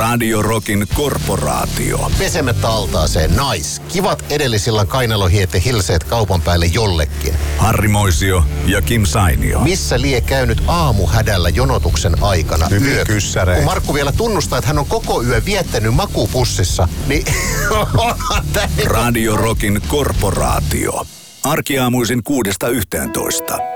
Radio Rockin korporaatio. Pesemättä altaaseen nice. Kivat edellisillan kainalohiette hilseet kaupan päälle jollekin. Harri Moisio ja Kim Sainio. Missä lie käynyt aamuhädällä jonotuksen aikana? Kyssäreitä. Kun Markku vielä tunnustaa, että hän on koko yö viettänyt makupussissa, niin Radio Rockin korporaatio. Arkiaamuisin 6–11.